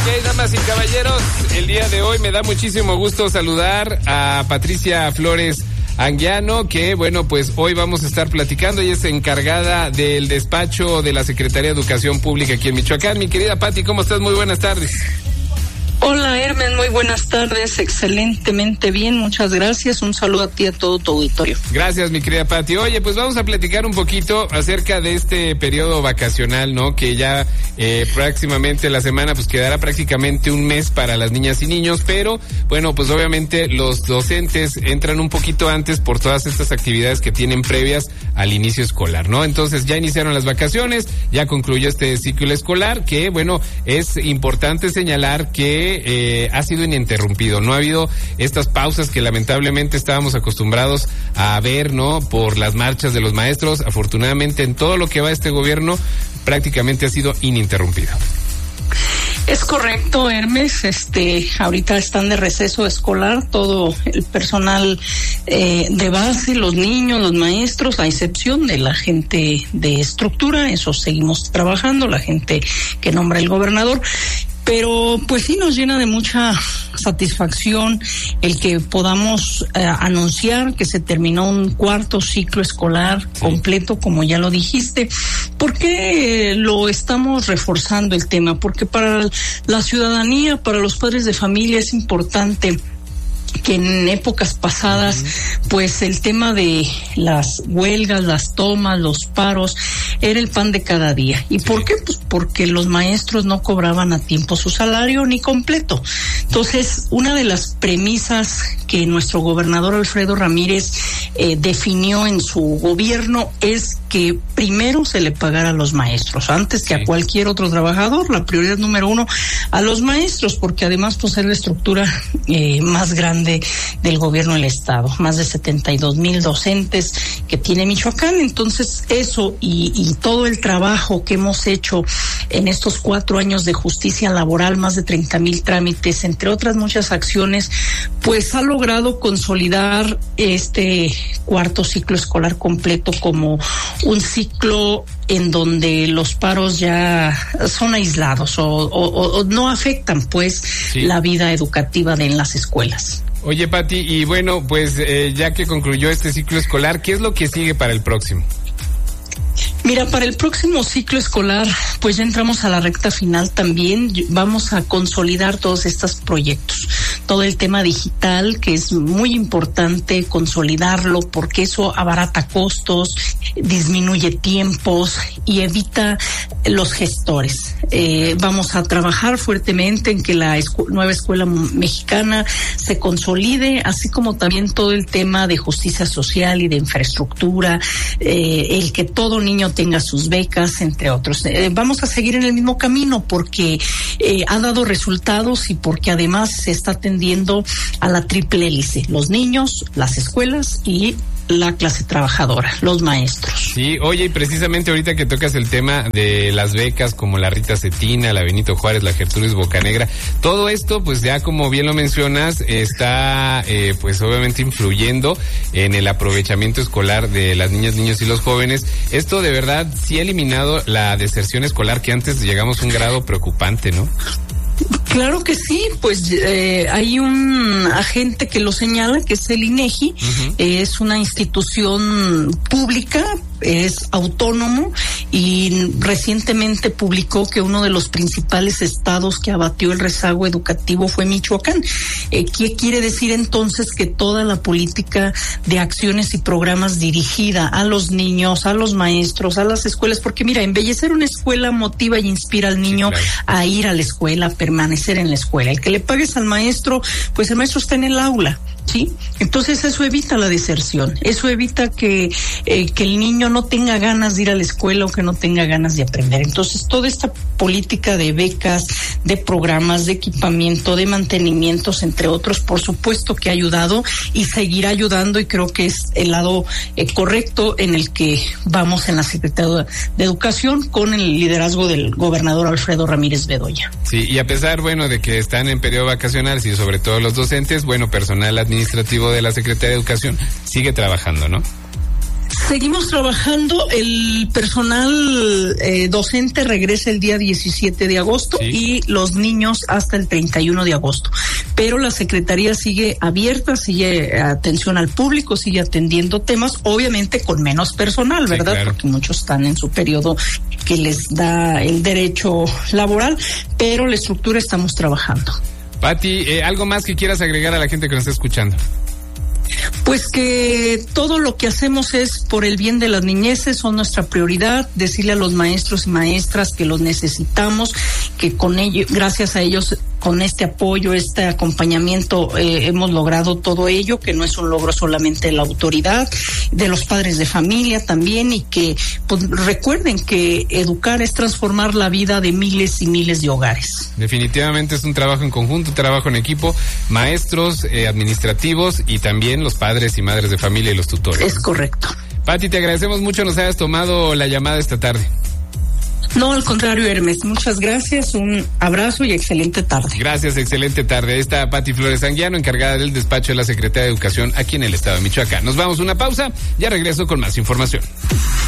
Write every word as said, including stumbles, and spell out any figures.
Ok, damas y caballeros, el día de hoy me da muchísimo gusto saludar a Patricia Flores Anguiano, que bueno, pues hoy vamos a estar platicando. Ella es encargada del despacho de la Secretaría de Educación Pública aquí en Michoacán. Mi querida Pati, ¿cómo estás? Muy buenas tardes. Hola, Hermen, muy buenas tardes, excelentemente bien, muchas gracias, un saludo a ti y a todo tu auditorio. Gracias, mi querida Pati. Oye, pues vamos a platicar un poquito acerca de este periodo vacacional, ¿no? Que ya eh, próximamente la semana, pues quedará prácticamente un mes para las niñas y niños, pero bueno, pues obviamente los docentes entran un poquito antes por todas estas actividades que tienen previas al inicio escolar, ¿no? Entonces ya iniciaron las vacaciones, ya concluyó este ciclo escolar, que bueno, es importante señalar que Eh, ha sido ininterrumpido, no ha habido estas pausas que lamentablemente estábamos acostumbrados a ver, ¿no? Por las marchas de los maestros. Afortunadamente en todo lo que va este gobierno prácticamente ha sido ininterrumpido. Es correcto, Hermes, este, ahorita están de receso escolar todo el personal eh, de base, los niños, los maestros, a excepción de la gente de estructura, eso seguimos trabajando, la gente que nombra el gobernador. Pero pues sí nos llena de mucha satisfacción el que podamos eh, anunciar que se terminó un cuarto ciclo escolar completo, como ya lo dijiste. ¿Por qué lo estamos reforzando el tema? Porque para la ciudadanía, para los padres de familia es importante que en épocas pasadas, uh-huh. pues el tema de las huelgas, las tomas, los paros, era el pan de cada día. ¿Y sí. por qué? Pues porque los maestros no cobraban a tiempo su salario ni completo. Entonces, una de las premisas que nuestro gobernador Alfredo Ramírez eh, definió en su gobierno es que primero se le pagara a los maestros, antes que sí. a cualquier otro trabajador. La prioridad número uno a los maestros, porque además pues es la estructura eh, más grande del gobierno del estado, más de setenta y dos mil docentes que tiene Michoacán. Entonces eso y, y todo el trabajo que hemos hecho en estos cuatro años de justicia laboral, más de treinta mil trámites, entre otras muchas acciones, pues ha logrado consolidar este cuarto ciclo escolar completo como un ciclo en donde los paros ya son aislados o, o, o no afectan pues sí. la vida educativa de en las escuelas. Oye, Pati, y bueno, pues eh, ya que concluyó este ciclo escolar, ¿qué es lo que sigue para el próximo? Mira, para el próximo ciclo escolar, pues ya entramos a la recta final también. Vamos a consolidar todos estos proyectos. Todo el tema digital, que es muy importante consolidarlo porque eso abarata costos, disminuye tiempos y evita los gestores. Eh, vamos a trabajar fuertemente en que la escu- nueva escuela mexicana se consolide, así como también todo el tema de justicia social y de infraestructura, eh, el que todo niño tenga sus becas, entre otros. Eh, vamos a seguir en el mismo camino porque eh, ha dado resultados y porque además se está atendiendo a la triple hélice, los niños, las escuelas y la clase trabajadora, los maestros. Sí, oye, y precisamente ahorita que tocas el tema de las becas como la Rita Cetina, la Benito Juárez, la Gertrudis Bocanegra, todo esto pues ya como bien lo mencionas está eh, pues obviamente influyendo en el aprovechamiento escolar de las niñas, niños y los jóvenes. Esto de verdad sí ha eliminado la deserción escolar, que antes llegamos a un grado preocupante, ¿no? Claro que sí, pues eh, hay un agente que lo señala, que es el INEGI, uh-huh. Es una institución pública, es autónomo y recientemente publicó que uno de los principales estados que abatió el rezago educativo fue Michoacán. Eh, ¿Qué quiere decir entonces? Que toda la política de acciones y programas dirigida a los niños, a los maestros, a las escuelas, porque mira, embellecer una escuela motiva y inspira al niño sí, claro. a ir a la escuela, a permanecer en la escuela. El que le pagues al maestro, pues el maestro está en el aula, ¿sí? Entonces eso evita la deserción, eso evita que, eh, que el niño no tenga ganas de ir a la escuela o que no tenga ganas de aprender. Entonces toda esta política de becas, de programas, de equipamiento, de mantenimientos, entre otros, por supuesto que ha ayudado y seguirá ayudando, y creo que es el lado eh, correcto en el que vamos en la Secretaría de Educación con el liderazgo del gobernador Alfredo Ramírez Bedoya. Sí, y a pesar, bueno, de que están en periodo vacacional, y sobre todo los docentes, bueno, personal administrativo de la Secretaría de Educación sigue trabajando, ¿no? Seguimos trabajando, el personal eh, docente regresa el día diecisiete de agosto, sí, y los niños hasta el treinta y uno de agosto. Pero la Secretaría sigue abierta, sigue atención al público, sigue atendiendo temas, obviamente con menos personal, ¿verdad? Sí, claro. Porque muchos están en su periodo que les da el derecho laboral, pero la estructura estamos trabajando. Pati, eh, ¿algo más que quieras agregar a la gente que nos está escuchando? Pues que todo lo que hacemos es por el bien de las niñeces, son nuestra prioridad, decirle a los maestros y maestras que los necesitamos, que con ellos, gracias a ellos, con este apoyo, este acompañamiento, eh, hemos logrado todo ello, que no es un logro solamente de la autoridad, de los padres de familia también, y que pues, recuerden que educar es transformar la vida de miles y miles de hogares. Definitivamente es un trabajo en conjunto, un trabajo en equipo, maestros, eh, administrativos y también los padres y madres de familia y los tutores. Es correcto. Pati, te agradecemos mucho nos hayas tomado la llamada esta tarde. No, al contrario, Hermes, muchas gracias, un abrazo y excelente tarde. Gracias, excelente tarde. Ahí está Pati Flores Anguiano, encargada del despacho de la Secretaría de Educación aquí en el estado de Michoacán. Nos vamos a una pausa, ya regreso con más información.